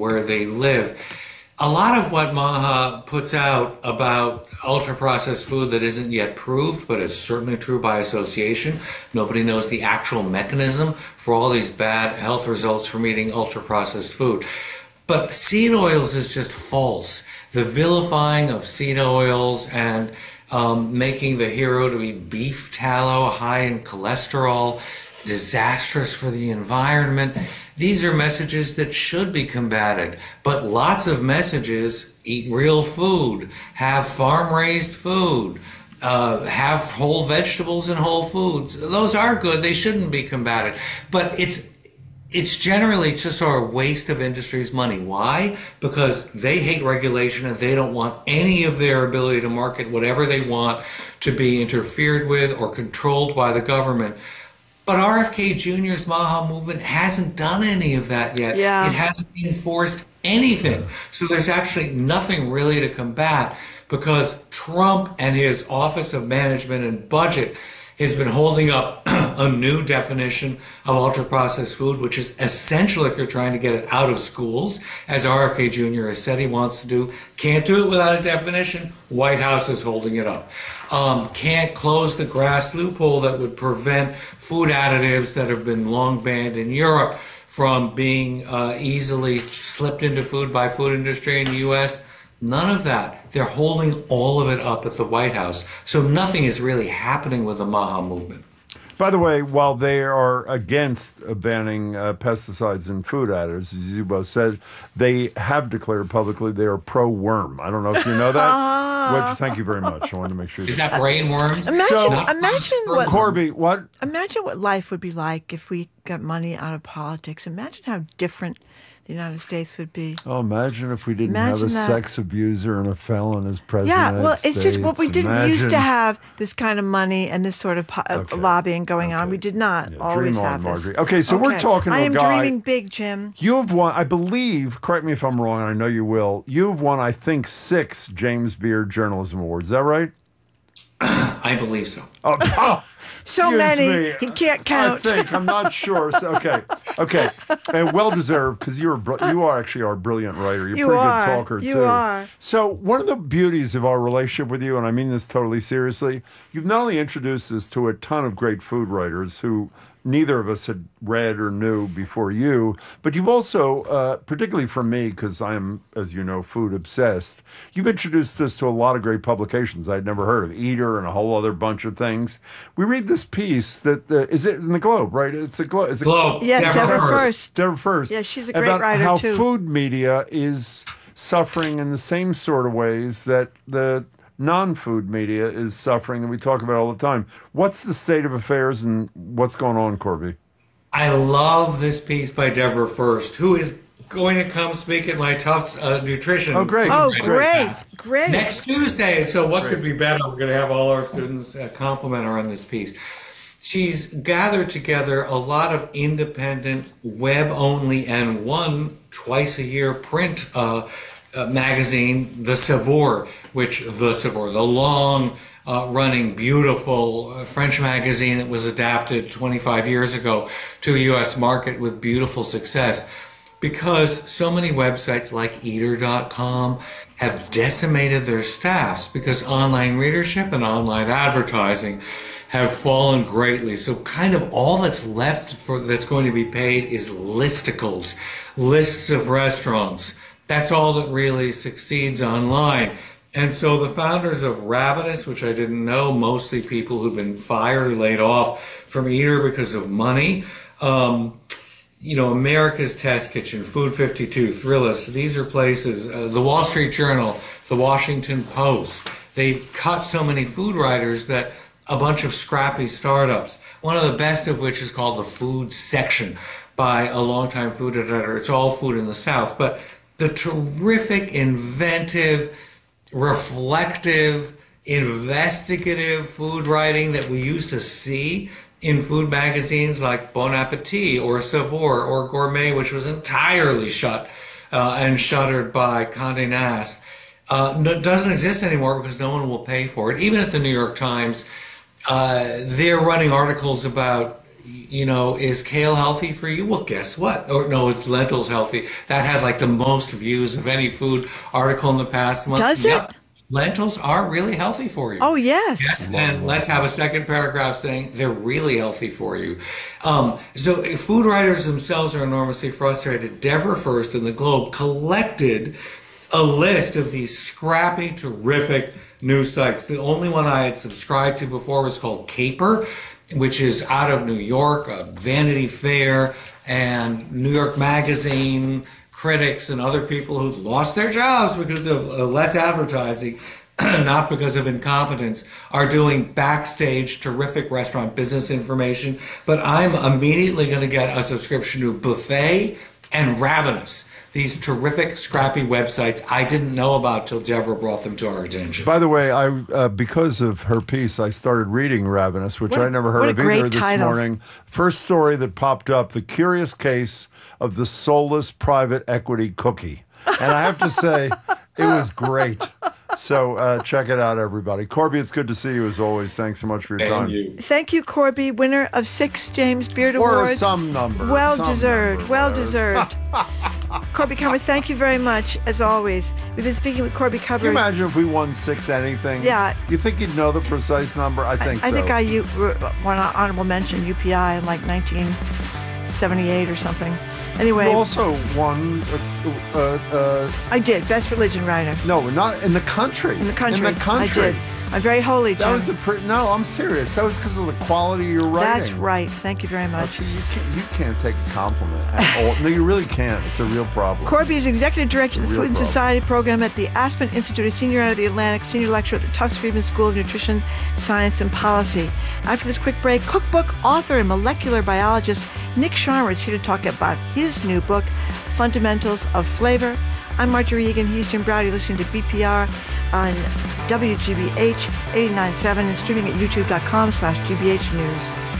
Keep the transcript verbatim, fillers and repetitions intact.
where they live. A lot of what MAHA puts out about ultra-processed food that isn't yet proved, but is certainly true by association. Nobody knows the actual mechanism for all these bad health results from eating ultra-processed food. But seed oils is just false. The vilifying of seed oils and um, making the hero to be beef tallow, high in cholesterol, disastrous for the environment. These are messages that should be combated. But lots of messages: eat real food, have farm-raised food, uh, have whole vegetables and whole foods. Those are good. They shouldn't be combated. But it's It's generally just a waste of industry's money. Why? Because they hate regulation and they don't want any of their ability to market whatever they want to be interfered with or controlled by the government. But R F K Junior's MAHA movement hasn't done any of that yet. Yeah. It hasn't enforced anything. So there's actually nothing really to combat, because Trump and his Office of Management and Budget has been holding up a new definition of ultra-processed food, which is essential if you're trying to get it out of schools, as R F K Junior has said he wants to do. Can't do it without a definition. White House is holding it up. Um, can't close the GRAS loophole that would prevent food additives that have been long banned in Europe from being uh, easily slipped into food by food industry in the U S None of that. They're holding all of it up at the White House. So nothing is really happening with the MAHA movement. By the way, while they are against uh, banning uh, pesticides and food additives, as you both said, they have declared publicly they are pro-worm. I don't know if you know that. Which, thank you very much. I wanted to make sure. Is that brain worms? Imagine, So- imagine what Corby, what? imagine what life would be like if we got money out of politics. Imagine how different the United States would be. Oh, imagine if we didn't Imagine have a that. sex abuser and a felon as president. Yeah, of the well, United it's just what we States. didn't used to Imagine- have this kind of money and this sort of po- uh, Okay. lobbying going on. Okay. We did not Yeah, always dream on, have this. Marjorie. Okay, so we're talking to I a am guy- dreaming big, Jim. You have won, I believe, correct me if I'm wrong, and I know you will, you've won, I think, six James Beard Journalism Awards. Is that right? I believe so. Oh, oh, So excuse many, me. he can't count. I think, I'm not sure. So, okay, okay. And well-deserved, because you're, br- you are actually our brilliant writer. You're a You pretty are. good talker, You too. are. So one of the beauties of our relationship with you, and I mean this totally seriously, you've not only introduced us to a ton of great food writers who neither of us had read or knew before you, but you've also, uh, particularly for me, because I'm, as you know, food obsessed, you've introduced us to a lot of great publications I'd never heard of, Eater and a whole other bunch of things. We read this piece that, uh, is it in the Globe, right? It's a Globe. Is it Globe. Yes, Deborah Deborah First. First. Deborah First. Yeah, she's a great about writer, how too. food media is suffering in the same sort of ways that the non-food media is suffering that we talk about all the time. What's the state of affairs and what's going on, Corby? I love this piece by Deborah First, who is going to come speak at my Tufts uh, Nutrition. Oh, great. Oh, Food great, class great. Next Tuesday. And so what could be better? We're going to have all our students uh, compliment her on this piece. She's gathered together a lot of independent, web-only, and one twice-a-year print uh, uh, magazine, The Savoir, which The Savoir, the long uh, running, beautiful uh, French magazine that was adapted twenty-five years ago to a U S market with beautiful success. Because so many websites like eater dot com have decimated their staffs because online readership and online advertising have fallen greatly. So kind of all that's left for that's going to be paid is listicles, lists of restaurants. That's all that really succeeds online. And so the founders of Ravenous, which I didn't know, mostly people who've been fired or laid off from Eater because of money, um, you know, America's Test Kitchen, Food fifty-two, Thrillist, these are places, uh, the Wall Street Journal, the Washington Post. They've cut so many food writers that a bunch of scrappy startups, one of the best of which is called The Food Section by a longtime food editor. It's all food in the South. But the terrific, inventive, reflective, investigative food writing that we used to see in food magazines like Bon Appetit or Savoir or Gourmet, which was entirely shut uh, and shuttered by Condé Nast, uh, no, doesn't exist anymore because no one will pay for it. Even at the New York Times, uh, they're running articles about you know, is kale healthy for you? Well, guess what? Or no, it's lentils healthy. That had like the most views of any food article in the past month. Does it? Yep. Lentils are really healthy for you. Oh, yes. Yes, and let's have a second paragraph saying they're really healthy for you. Um, so food writers themselves are enormously frustrated. Deborah First and the Globe collected a list of these scrappy, terrific news sites. The only one I had subscribed to before was called Caper, which is out of New York, uh, Vanity Fair and New York Magazine critics and other people who've lost their jobs because of uh, less advertising, not because of incompetence, are doing backstage terrific restaurant business information. But I'm immediately going to get a subscription to Buffet and Ravenous, these terrific, scrappy websites I didn't know about till Deborah brought them to our attention. By the way, I uh, because of her piece, I started reading Ravenous, which What a- I never heard what a of either great this title. morning. First story that popped up, the curious case of the soulless private equity cookie. And I have to say, it was great. So uh, check it out, everybody. Corby, it's good to see you as always. Thanks so much for your time. And you. Thank you, Corby, winner of six James Beard Or Awards. some number. Well some deserved. number, Well whatever. deserved. Corby Cover, thank you very much, as always. We've been speaking with Corby Cover. Can you imagine if we won six anything? Yeah. You think you'd know the precise number? I think I so. think I u- one honorable mention U P I in like nineteen seventy-eight or something. Anyway, You also won, uh, uh, uh, I did best religion writer no, not in the country. in the country. In the country. I did. I'm very holy, Jim. That was a pre- no. I'm serious. That was because of the quality of your writing. That's right. Thank you very Oh, much. see, you can't, you can't take a compliment at all. No, you really can't. It's a real problem. Corby is executive director of the Real Food and problem. Society program at the Aspen Institute, a senior editor of the Atlantic, senior lecturer at the Tufts Friedman School of Nutrition, Science, and Policy. After this quick break, cookbook author and molecular biologist Nick Sharma is here to talk about his new book, Fundamentals of Flavor. I'm Marjorie Egan. He's Jim Browdy, listening to B P R on W G B H eighty-nine point seven and streaming at youtube.com slash GBH News.